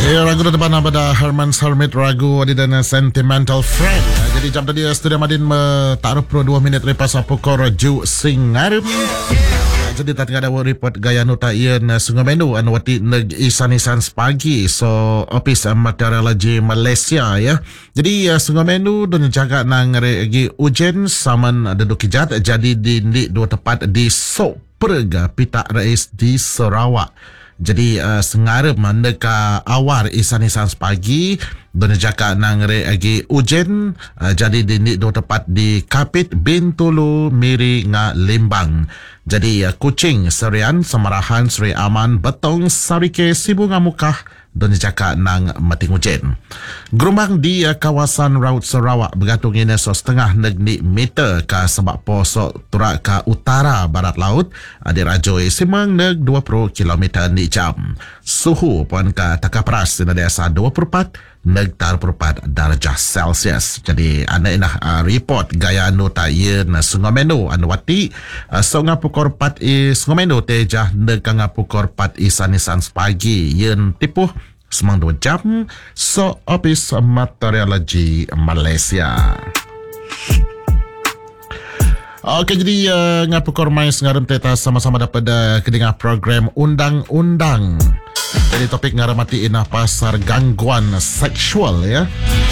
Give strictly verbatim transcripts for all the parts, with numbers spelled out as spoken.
Ya, ragu na depan pada Herman's Hermit ragu di dana Sentimental Friend. Jadi jam tadi Studio Madin taruh pro dua minit lepas pukul ju singarum. Jadi tak ada report gaya nota ian Sungai Menu anwati neg isan-isan sepagi so Office Meteorologi Malaysia ya. Jadi Sungai Menu dan jaga nang regi ujen saman deduk kijat jadi di, di dua tempat di Soperga Pita Rais di Sarawak. Jadi uh, sengarap mandeka awar isan-isan sepagi dan jaka nang re agi ujen uh, jadi di dua tempat di Kapit Bintulu Miri nga Limbang. Jadi uh, Kuching Serian Semarahan Seri Aman Betong Sarike Sibu Ngamukah dan jaka nang mating ujen. Gerumbang di uh, kawasan Raut Sarawak bergantung ini so setengah negni meter ke sebab posok turak ke utara barat laut di rajoi simang neg dua puluh kilometer di jam. Suhu pun ke takapras di desa dua puluh empat neg tar puluh empat darjah Celsius. Jadi anda inah uh, report gaya nota yen Sungai Menu anwati uh, so ngapukor empat i Sungai Menu tejah neg ngapukor empat isan-isan sepagi yen tipuh semang dua jam so Office Meteorologi Malaysia. Okey, jadi uh, ngapukor mais ngaram teta sama-sama dapat uh, kedengar program undang-undang. Jadi topik ngaramati inah pasar gangguan seksual ya.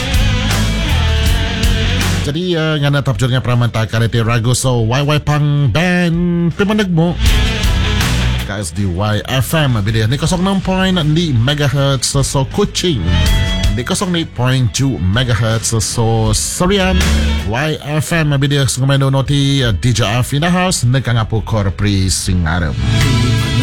Jadi uh, ngana tapjurnya pramanta karete ragu so Y Y Pang Band pemandag mo. K S D Y F M video ni kosong enam point enam megahertz so Kuching. Di kosong enam point tujuh megahertz so Serian. Y F M video Sungai Menu noti D J F in the house nekang apu korpri singarem.